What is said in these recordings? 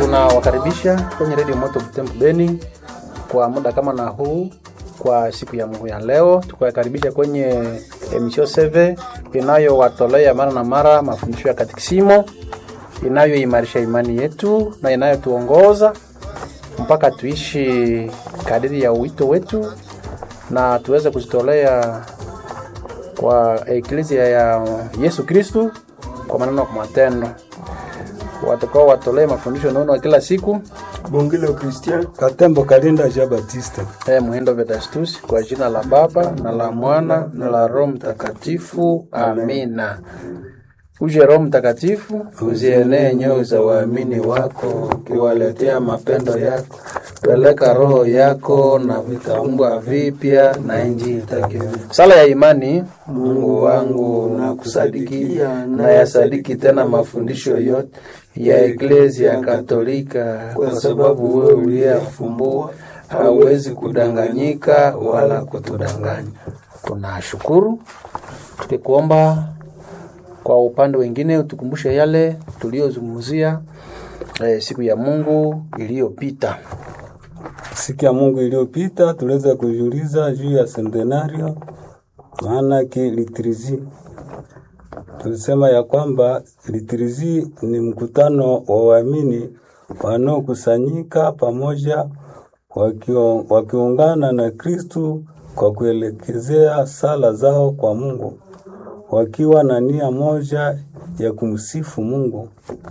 Tunawakaribisha kwenye Radio Moto Butembo Beni kwa muda kama na huu kwa siku ya Mungu ya leo. Tukawakaribisha kwenye emission 7 inayowatolea mara na mara mafundisho ya katekisimo, inayoimarisha imani yetu na inayotuongoza mpaka tuishi kadiri ya wito wetu na tuweze kujitolea kwa Eklezia ya Yesu Kristo kwa maneno kwa matendo. Watakao watolee mafundisho naona kila siku Bongilo Christian Katembo Kalinda Jean Baptiste Muhindo Vedastus kwa jina la Baba na la Mwana na la Roho Mtakatifu. Amina. Uje Roho Mtakatifu, uzienee nyoyo za waamini wako, ukiwaletea mapendo yako. Peleka roho yako na vitaumbwa vipya na injili itakiwa. Sala ya imani. Mungu wangu nakusadikia na yasadiki tena mafundisho yote ya Eklezia Katolika, kwa sababu wewe uliyefumbua hauwezi kudanganyika wala kutudanganya. Tunashukuru tukikuomba kwa upande wengine utukumbushe yale tuliyozungumzia siku ya Mungu iliyopita. Siku ya Mungu iliyopita tuliweza kujiuliza juu ya centenario, maana liturgy. Tulisema ya kwamba liturgy ni mkutano wa waamini wanaokusanyika pamoja wakiungana na Kristo kwa kuelekezea sala zao kwa Mungu, wakiwa na nia moja ya kumsifu Mungu.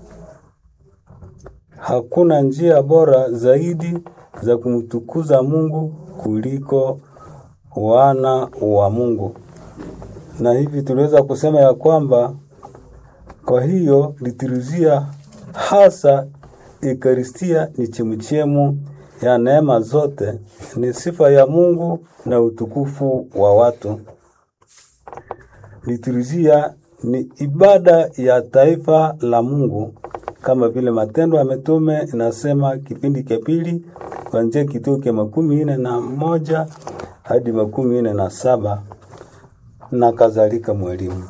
Hakuna njia bora zaidi za kumtukuza Mungu kuliko wana wa Mungu. Na hivi tuliweza kusema ya kwamba kwa hiyo liturujia hasa Ekaristia ni chemchemu ya neema zote, ni sifa ya Mungu na utukufu wa watu. Liturujia ni ibada ya taifa la Mungu, kama vile Matendo ya Mitume inasema kipindi cha pili kuanzia kituo cha 41 hadi 47 na kadhalika. Mwalimu.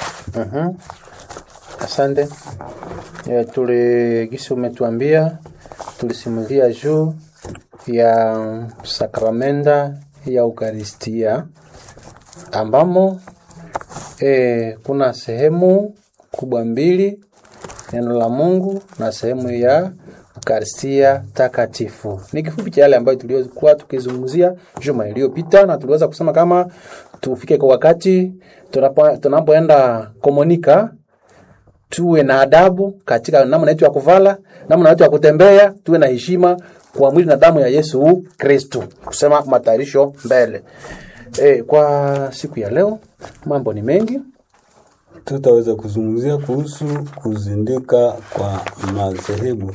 Asante. Tuligisi umetuambia, tulisimulia juu ya sakramenta ya Eukaristia ambamo kuna sehemu kubwa mbili, neno la Mungu na sehemu ya Eukaristia takatifu. Ni kifupi cha yale ambayo tuliokuwa tukizungumzia juma iliyopita, na tuliweza kusema kama tufike kwa wakati tunapoenda komunika tuwe na adabu katika namna yetu ya kuvala, namna yetu ya kutembea, tuwe na heshima kwa mwili na damu ya Yesu Kristo. Kusema matayarisho mbele. Kwa siku ya leo mambo ni mengi. Tutaweza kuzungumzia kuhusu kuzindika kwa madhehebu.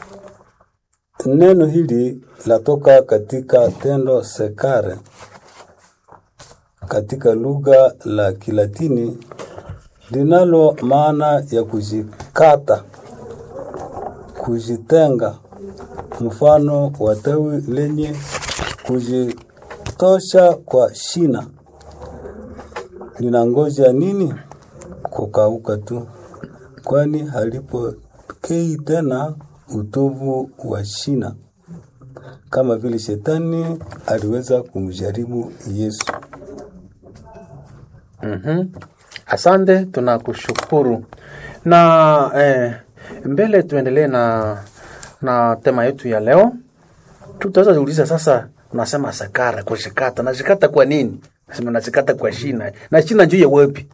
Neno hili latoka katika tendo sekare katika lugha la Kilatini, linalo maana ya kujikata, kujitenga, mfano wa tawi lenye kujitosha kwa shina. Linangoja nini? Kukauka tu, kwani halipokei tena utovu wa shina, kama vile shetani aliweza kumjaribu Yesu. Asante, tunakushukuru. Na mbele tuendelee na tema yetu ya leo. Tutaweza kuuliza sasa, unasema sakara kushikata. Na shikata kwa nini? Nasema nashikata kwa shina. Na shina njoo ya wapi?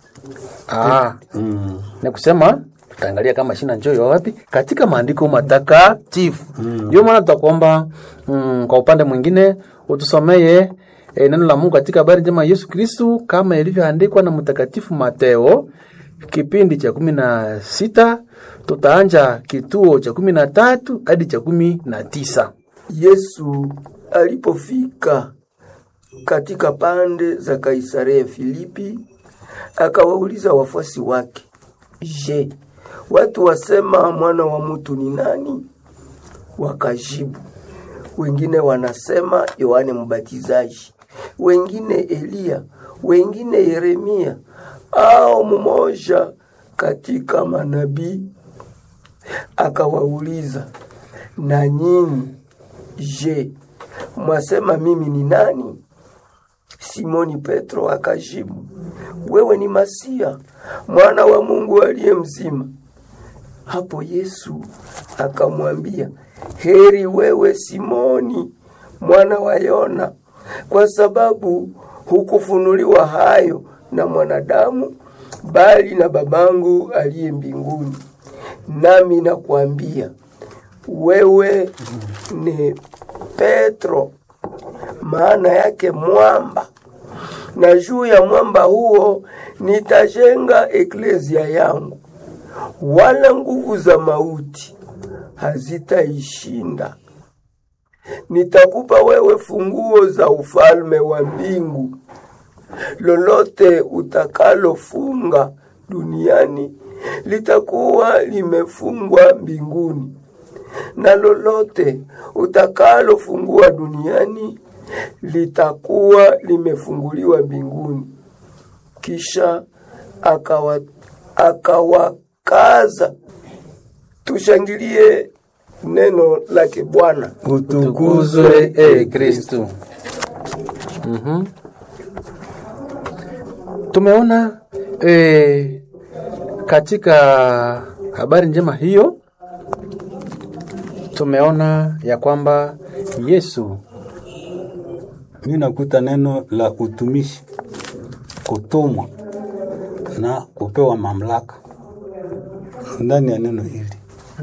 Ni kusema tutaangalia kama shina njoo ya wapi katika maandiko matakatifu. Ndio maana tutakuomba kwa upande mwingine utusomee neno la Mungu katika habari njema Yesu Kristo kama ilivyoandikwa na mtakatifu Mateo kipindi cha 16, tutaanza kituo cha 13 hadi cha 19. Yesu alipofika katika pande za Kaisarea Filipi, akawauliza wafuasi wake, "Je, watu wasema mwana wa mtu ni nani?" Wakajibu, "Wengine wanasema Yohane Mbatizaji, wengine Elia, wengine Yeremia au mmoja katika manabii." Akawauliza, Na nyinyi je, mwasema mimi ni nani? Simoni Petro akajibu, wewe ni Masia, mwana wa Mungu aliye mzima. Hapo Yesu akamwambia, heri wewe Simoni, mwana wa Yona, kwa sababu hukufunuliwa hayo na mwanadamu, bali na babangu aliye mbinguni. Nami nakwambia, wewe ni Petro, maana yake mwamba, na juu ya mwamba huo nitajenga eklezia yangu, wala nguvu za mauti hazitaishinda. Nitakupa wewe funguo za ufalme wa mbingu. Lolote utakalofunga duniani litakuwa limefungwa mbinguni, na lolote utakalofungua duniani litakuwa limefunguliwa mbinguni. Kisha akawakaza. Tushangilie neno lake Bwana. Utukuzwe Kristo. Tumeona katika habari njema hiyo, tumeona ya kwamba Yesu, mimi nakuta neno la utumishi, kutumwa na kupewa mamlaka ndani ya neno hili.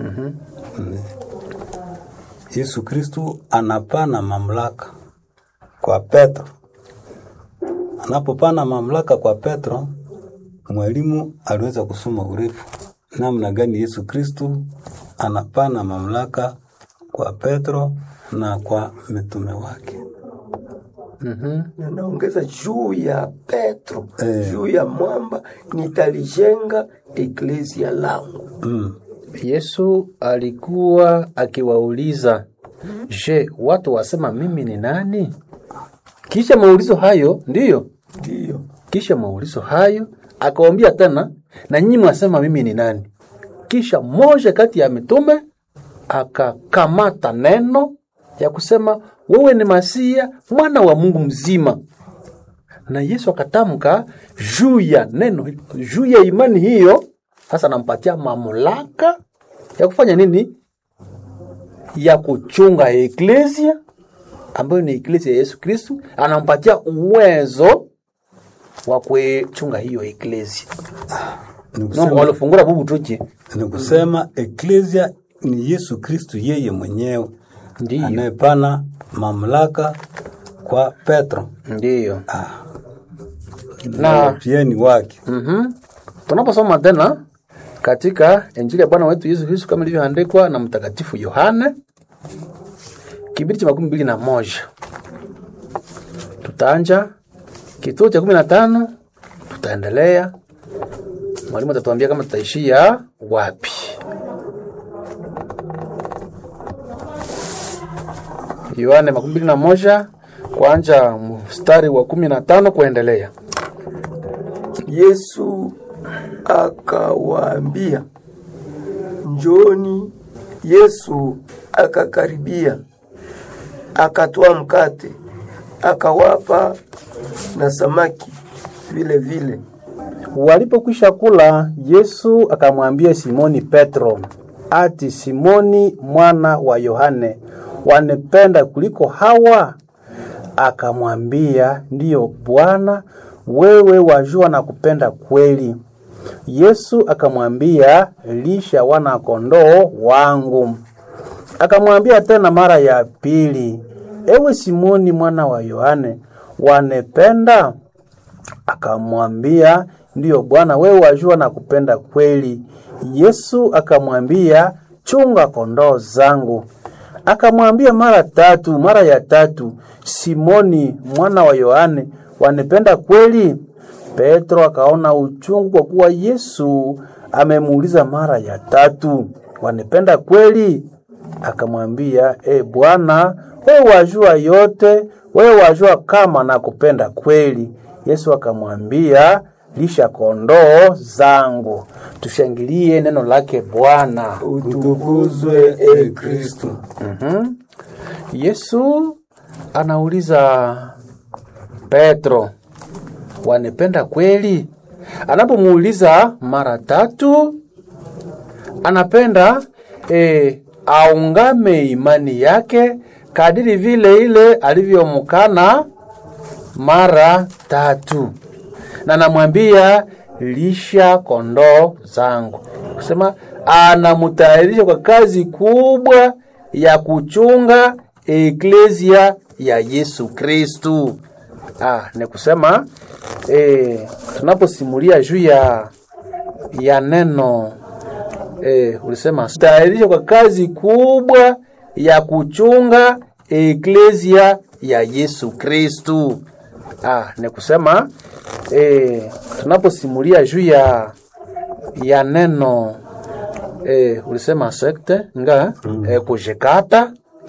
Yesu Kristo anapana mamlaka kwa Petro. Anapopana mamlaka kwa Petro, mwalimu aliweza kusoma urefu namna gani Yesu Kristo anapana mamlaka kwa Petro na kwa mitume wake. Na naongeza juu ya Petro, juu ya mwamba nitalijenga eklezia langu. Yesu alikuwa akiwauliza, je, watu wasema mimi ni nani? Kisha maulizo hayo, ndiyo. Kisha maulizo hayo, akawaambia tena, na nyinyi mwasema mimi ni nani? Kisha mmoja kati ya mitume akakamata neno ya kusema, wewe ni Masia, mwana wa Mungu mzima. Na Yesu akatamka juu ya neno, juu ya imani hiyo, sasa nampatia mamlaka ya kufanya nini? Ya kuchunga eklezia, ambayo ni eklezia ya Yesu Kristo. Anampatia uwezo wa kuchunga hiyo eklezia. Walifungura bubu tuchi. Ni kusema eklezia ni Yesu Kristo yeye mwenyewe. Ndiyo. Anayepana mamlaka kwa Petro. Ndiyo. Na pia ni wake. Tunaposoma tena katika Injili ya Bwana wetu Yesu Kristo kama ilivyoandikwa na Mtakatifu Yohane, kibiri cha 21. Tutaanja kituo cha 15, tutaendelea. Mwalimu atatuambia kama tutaishia wapi. Yohane 21 kuanza mstari wa 15 kuendelea. Yesu akawaambia, njoni. Yesu akakaribia, akatoa mkate, akawapa na samaki vile vile. Walipokwisha kula, Yesu akamwambia Simoni Petro, ati Simoni mwana wa Yohane, wanipenda kuliko hawa? Akamwambia, ndiyo Bwana, wewe wajua na kupenda kweli. Yesu akamwambia, lisha wana kondoo wangu. Akamwambia tena mara ya pili, ewe Simoni mwana wa Yohane, wanipenda? Akamwambia, ndiyo Bwana, wewe wajua na kupenda kweli. Yesu akamwambia, chunga kondoo zangu. Akamwambia mara ya tatu, Simoni mwana wa Yohane, wanipenda kweli? Petro akaona uchungu kwa kuwa Yesu amemuuliza mara ya tatu, wanipenda kweli? Akamwambia, Bwana, wewe wajua yote, wewe wajua kama nakupenda kweli. Yesu akamwambia, lisha kondoo zangu. Tushangilie neno lake Bwana. Utukuzwe e Kristo. Yesu anauliza Petro, wanipenda kweli? Anapomuuliza mara 3, anapenda aungame imani yake kadiri vile ile alivyomkana mara 3. Na namwambia lisha kondoo zangu. Kusema anamutayarisha kwa kazi kubwa ya kuchunga eklesia ya Yesu Kristu. Ni kusema tunaposimulia juu ya neno ulisema tayarisha kwa kazi kubwa ya kuchunga eklesia ya Yesu Kristu. Ni kusema tunaposimulia juu ya neno ulisema sekte nga kujikata